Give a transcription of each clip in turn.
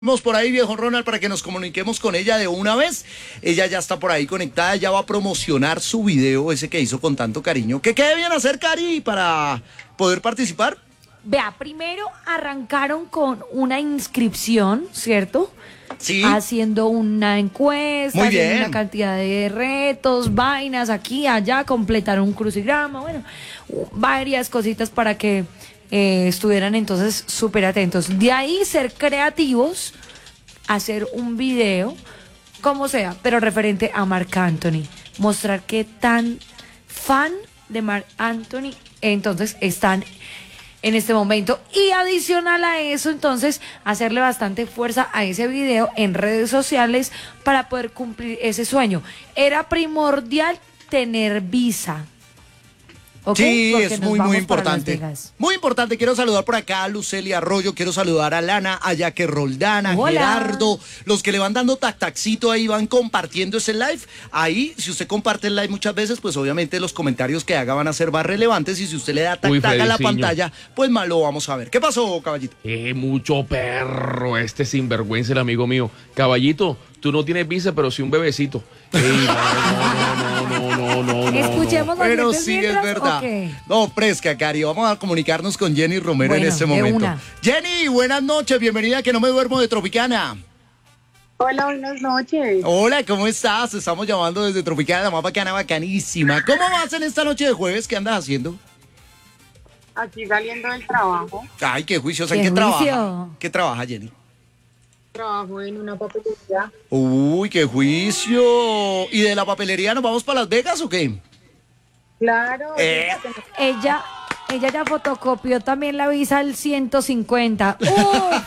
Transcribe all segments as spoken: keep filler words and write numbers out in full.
Vamos por ahí, viejo Ronald, para que nos comuniquemos con ella de una vez. Ella ya está por ahí conectada, ya va a promocionar su video, ese que hizo con tanto cariño. ¿Qué, qué debían hacer, Cari, para poder participar? Vea, primero arrancaron con una inscripción, ¿cierto? Sí. Haciendo una encuesta, Muy haciendo bien. una cantidad de retos, vainas, aquí, allá, completaron un crucigrama, bueno, varias cositas para que eh, estuvieran entonces súper atentos. De ahí ser creativos, hacer un video, como sea, pero referente a Marc Anthony. Mostrar qué tan fan de Marc Anthony entonces están en este momento, y adicional a eso, entonces, hacerle bastante fuerza a ese video en redes sociales para poder cumplir ese sueño. Era primordial tener visa. ¿Okay? Sí, Porque es nos muy, vamos muy para Las importante. Vegas. Muy importante. Quiero saludar por acá a Lucelia Arroyo, quiero saludar a Lana, a Yaque Roldán, a Hola. Gerardo, los que le van dando tac tacito ahí, van compartiendo ese live. Ahí, si usted comparte el live muchas veces, pues obviamente los comentarios que haga van a ser más relevantes, y si usted le da tac Uy, tac a la Frediciño. pantalla, pues más lo vamos a ver. ¿Qué pasó, caballito? Eh, mucho perro, este sinvergüenza, el amigo mío. Caballito, tú no tienes visa, pero sí un bebecito. Ey, no, no, no, no, no, no, no. Escuchemos los Pero dientes sí, es mientras, verdad. ¿o qué? No, fresca, Cari. Vamos a comunicarnos con Jenny Romero en Bueno, este de momento. una. Jenny, buenas noches. Bienvenida a Que No Me Duermo de Tropicana. Hola, buenas noches. Hola, ¿cómo estás? Estamos llamando desde Tropicana, la más bacana, bacanísima. ¿Cómo vas en esta noche de jueves? ¿Qué andas haciendo? Aquí saliendo del trabajo. Ay, qué juiciosa. ¿En ¡Qué qué trabaja? juicio! ¿Qué trabaja, Jenny? Trabajo en una papelería. Uy, qué juicio. ¿Y de la papelería nos vamos para Las Vegas o qué? Claro. Eh. Ella, ella ya fotocopió también la visa al ciento cincuenta. ¡Uf!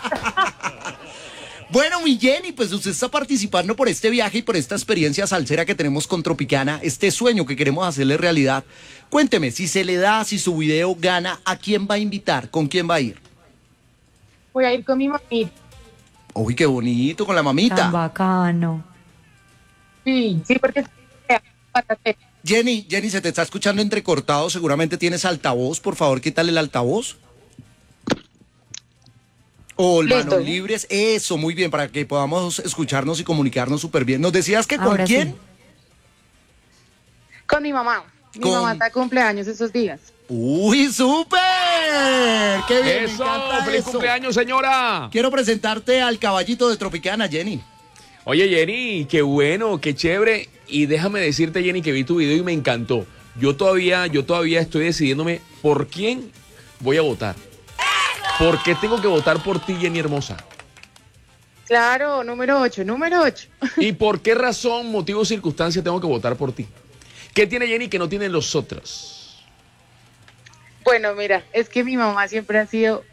Bueno, mi Jenny, pues usted está participando por este viaje y por esta experiencia salsera que tenemos con Tropicana, este sueño que queremos hacerle realidad. Cuénteme, si se le da, si su video gana, ¿a quién va a invitar? ¿Con quién va a ir? Voy a ir con mi mamita. Uy, qué bonito, con la mamita. Tan bacano. Sí, sí, porque Jenny, Jenny, se te está escuchando entrecortado, seguramente tienes altavoz, por favor, quítale el altavoz. O Listo. manos libres, eso, muy bien, para que podamos escucharnos y comunicarnos súper bien. ¿Nos decías que con Ahora sí. quién? con mi mamá. Mi Con- mamá está de cumpleaños esos días. ¡Uy, súper! ¡Qué bien! me Eso, encanta feliz eso. cumpleaños, señora. Quiero presentarte al caballito de Tropicana, Jenny. Oye, Jenny, qué bueno, qué chévere. Y déjame decirte, Jenny, que vi tu video y me encantó. Yo todavía, yo todavía estoy decidiéndome por quién voy a votar. ¿Por qué tengo que votar por ti, Jenny hermosa? Claro, número ocho, número ocho. ¿Y por qué razón, motivo o circunstancia tengo que votar por ti? ¿Qué tiene Jenny que no tienen los otros? Bueno, mira, es que mi mamá siempre ha sido...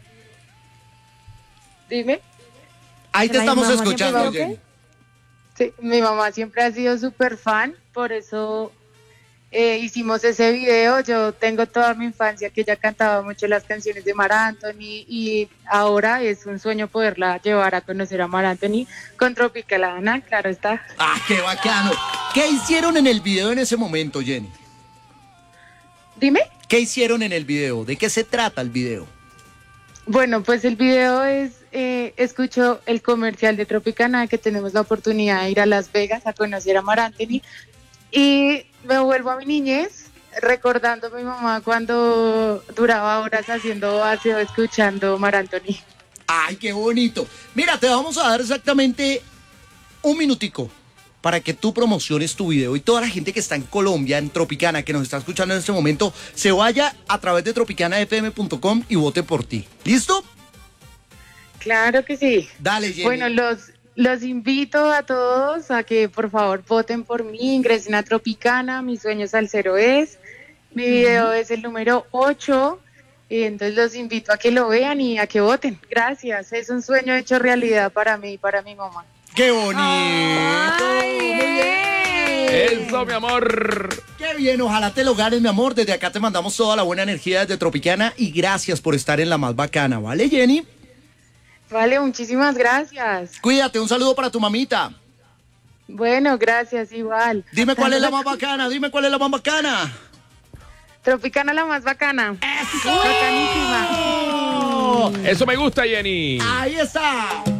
Dime. Ahí te Ay, estamos mamá, escuchando, ¿siempre Jenny. Sí, mi mamá siempre ha sido súper fan, por eso eh, hicimos ese video. Yo tengo toda mi infancia que ella cantaba mucho las canciones de Marc Anthony, y ahora es un sueño poderla llevar a conocer a Marc Anthony con Tropicana, claro está. ¡Ah, qué bacano! ¿Qué hicieron en el video en ese momento, Jenny? Dime. ¿Qué hicieron en el video? ¿De qué se trata el video? Bueno, pues el video es, eh, escucho el comercial de Tropicana, que tenemos la oportunidad de ir a Las Vegas a conocer a Marc Anthony, y me vuelvo a mi niñez, recordando a mi mamá cuando duraba horas haciendo aseo, escuchando Marc Anthony. ¡Ay, qué bonito! Mira, te vamos a dar exactamente un minutico para que tú promociones tu video, y toda la gente que está en Colombia, en Tropicana, que nos está escuchando en este momento, se vaya a través de tropicana f m punto com y vote por ti. ¿Listo? Claro que sí. Dale, Jenny. Bueno, los, los invito a todos a que por favor voten por mí, ingresen a Tropicana, mi sueño salsero es, mi video es el número ocho, y entonces los invito a que lo vean y a que voten. Gracias, es un sueño hecho realidad para mí y para mi mamá. ¡Qué bonito! ¡Ay, Muy bien. Eso, mi amor. ¡Qué bien! Ojalá te lo ganes, mi amor. Desde acá te mandamos toda la buena energía desde Tropicana, y gracias por estar en la más bacana, ¿vale, Jenny? Vale, muchísimas gracias. Cuídate, un saludo para tu mamita. Bueno, gracias, igual. Dime cuál es la más bacana, dime cuál es la más bacana. Tropicana la más bacana. ¡Eso! Bacanísima. Eso me gusta, Jenny. Ahí está.